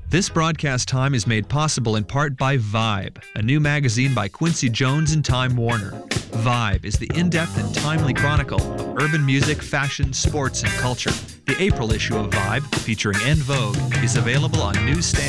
This broadcast time is made possible in part by Vibe, a new magazine by Quincy Jones and Time Warner. Vibe is the in-depth and timely chronicle of urban music, fashion, sports, and culture. The April issue of Vibe, featuring En Vogue, is available on newsstands.